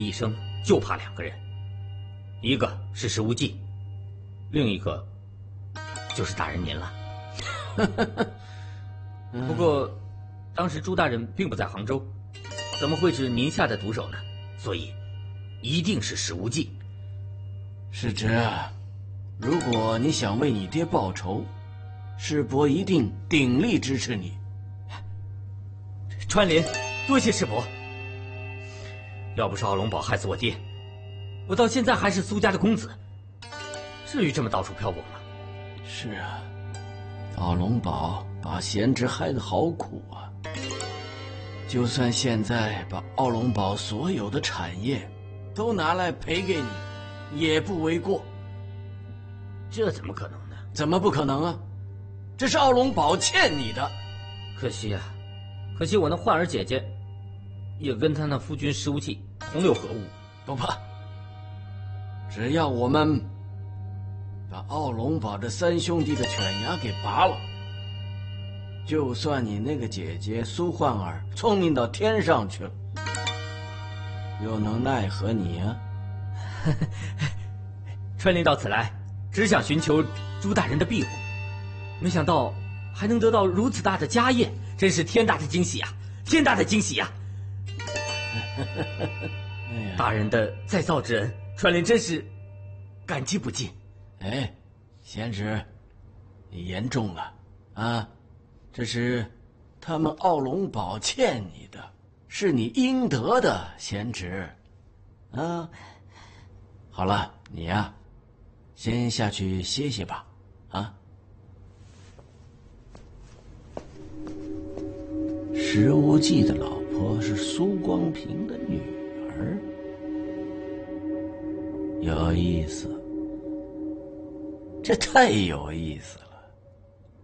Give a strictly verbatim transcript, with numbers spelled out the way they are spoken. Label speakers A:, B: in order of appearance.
A: 一生就怕两个人，一个是石无忌，另一个就是大人您了。不过，当时朱大人并不在杭州，怎么会是您下的毒手呢？所以，一定是石无忌。
B: 世侄，如果你想为你爹报仇，世伯一定鼎力支持你。
A: 川林，多谢世伯。要不是奥龙宝害死我爹，我到现在还是苏家的公子，至于这么到处漂泊吗？
B: 是啊，奥龙宝把贤侄害得好苦啊。就算现在把奥龙宝所有的产业都拿来赔给你，也不为过。
A: 这怎么可能呢？
B: 怎么不可能啊？这是奥龙宝欠你的。
A: 可惜啊，可惜我那焕儿姐姐也跟他那夫君石无忌同流合污。
B: 不怕，只要我们把奥龙宝这三兄弟的犬牙给拔了，就算你那个姐姐苏焕儿聪明到天上去了，又能奈何你啊？
A: 川林到此来，只想寻求朱大人的庇护，没想到还能得到如此大的家业，真是天大的惊喜啊！天大的惊喜啊！大人的再造之恩，川林真是感激不尽。
B: 哎，贤侄，你言重了啊！这是他们奥龙宝欠你的，是你应得的，贤侄。啊，好了，你呀、啊，先下去歇歇吧。啊，石无忌的老婆是苏光平的女儿，有意思，这太有意思了。